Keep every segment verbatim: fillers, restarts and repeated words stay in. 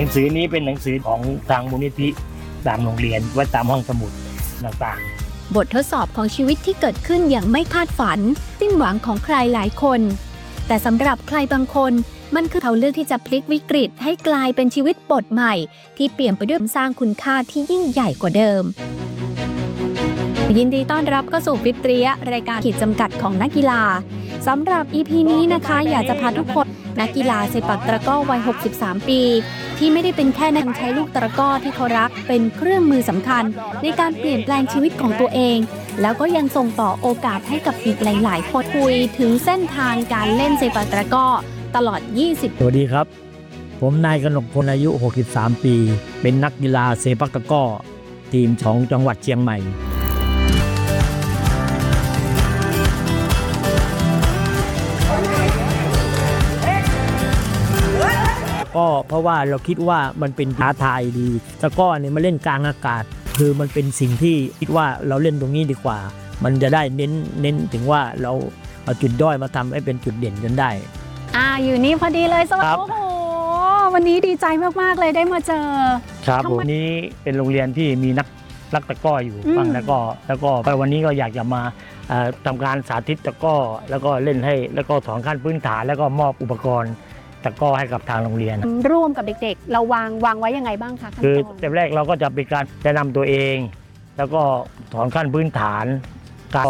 นังสือนี้เป็นหนังสือของทางมูลนิธิตามโรงเรียนไว้ตามห้องสมุดต่างๆบททดสอบของชีวิตที่เกิดขึ้นอย่างไม่คาดฝันสิ้นหวังของใครหลายคนแต่สำหรับใครบางคนมันคือเขาเลือกที่จะพลิกวิกฤตให้กลายเป็นชีวิตบทใหม่ที่เปลี่ยนไปด้วยสร้างคุณค่าที่ยิ่งใหญ่กว่าเดิมยินดีต้อนรับเข้าสู่ฟิปเตรียรายการขีดจำกัดของนักกีฬาสำหรับ อี พี นี้นะคะอยากจะพาทุกคนนักกีฬาเซปักตะกร้อวัยหกสิบสามปีที่ไม่ได้เป็นแค่นักใช้ลูกตะกร้อที่เขารักเป็นเครื่องมือสำคัญในการเปลี่ยนแปลงชีวิตของตัวเองแล้วก็ยังส่งต่อโอกาสให้กับอีกหลายๆคนคุยถึงเส้นทางการเล่นเซปักตะกร้อตลอดยี่สิบสวัสดีครับผมนายกนกพลอายุหกสิบสามปีเป็นนักกีฬาเซปักตะกร้อทีมของจังหวัดเชียงใหม่ก็เพราะว่าเราคิดว่ามันเป็นท้าทายดีตะกร้อเนี่ยมาเล่นกลางอากาศคือมันเป็นสิ่งที่คิดว่าเราเล่นตรงนี้ดีกว่ามันจะได้เน้นเน้นถึงว่าเราเอาจุดด้อยมาทำให้เป็นจุดเด่นจนได้อ่าอยู่นี่พอดีเลยสวัสดีโอ้โหวันนี้ดีใจมากๆเลยได้มาเจอครับวันนี้เป็นโรงเรียนที่มีนักนักตะกร้ออยู่บ้างแล้วก็แล้วก็วันนี้ก็อยากจะมาทำการสาธิตตะกร้อแล้วก็เล่นให้แล้วก็สอนขั้นพื้นฐานแล้วก็มอบอุปกรณ์ตะกร้อให้กับทางโรงเรียนร่วมกับเด็กๆเราวางวางไว้ยังไงบ้างคะคือแต่แรกเราก็จะเป็นการแนะนำตัวเองแล้วก็สอนขั้นพื้นฐานก็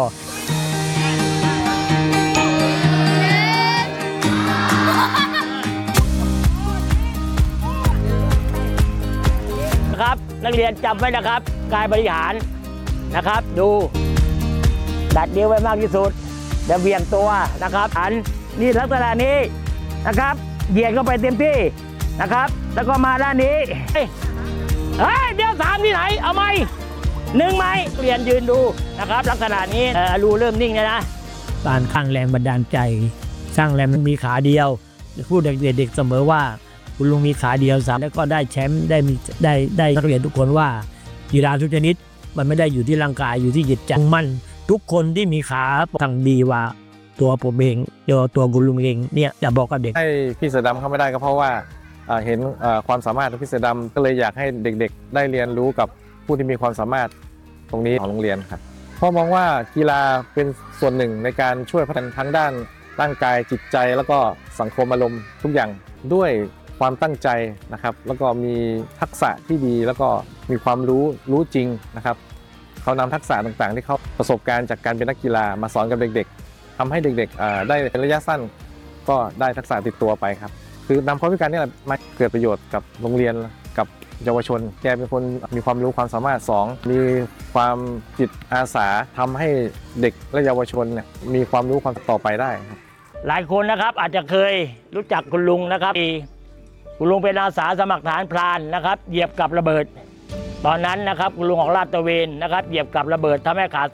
นะครับนักเรียนจำไว้นะครับกายบริหารนะครับดูดัดนิ้วไว้มากที่สุดจะเบี่ยงตัวนะครับอันนี่ลักษณะนี้นะครับเหยียดเข้าไปเต็มที่นะครับแล้วก็มาด้านนี้เฮ้ยเดี๋ยวสามที่ไหนเอาไหมหนึ่งไหมเรียนยืนดูนะครับลักษณะนี้รูเริ่มนิ่งแล้วนะการสร้างแรงบันดาลใจสร้างแรงมันมีขาเดียวพูดเด็กๆเสมอว่าคุณลุงมีขาเดียวสามแล้วก็ได้แชมป์ได้มีได้ได้นักเรียนทุกคนว่ากีฬาทุกชนิดมันไม่ได้อยู่ที่ร่างกายอยู่ที่จิตใจมันทุกคนที่มีขาทางดีว่าตัวผมเองเดี๋ยวตัวคุณลุงเองเนี่ยจะบอกกับเด็กให้พี่เสือดำเข้าไม่ได้ก็เพราะว่าเห็นความสามารถของพี่เสือดำก็เลยอยากให้เด็กๆได้เรียนรู้กับผู้ที่มีความสามารถตรงนี้ของโรงเรียนครับเพราะมองว่ากีฬาเป็นส่วนหนึ่งในการช่วยพัฒนาทั้งด้านร่างกายจิตใจแล้วก็สังคมอารมณ์ทุกอย่างด้วยความตั้งใจนะครับแล้วก็มีทักษะที่ดีแล้วก็มีความรู้รู้จริงนะครับเขานำทักษะต่างๆที่เขาประสบการณ์จากการเป็นนักกีฬามาสอนกับเด็กๆทำให้เด็กๆได้ระยะสั้นก็ได้ทักษะติดตัวไปครับคือนำความพิการนี่แหละมาเกิดประโยชน์กับโรงเรียนกับเยาวชนแกเป็นคนมีความรู้ความสามารถสองมีความจิตอาสาทำให้เด็กและเยาวชนเนี่ยมีความรู้ความต่อไปได้ครับหลายคนนะครับอาจจะเคยรู้จักคุณลุงนะครับคุณลุงเป็นอาสาสมัครทหารพรานนะครับเหยียบกับระเบิดตอนนั้นนะครับคุณลุงออกลาดตระเวนนะครับเหยียบกับระเบิดทำให้ขา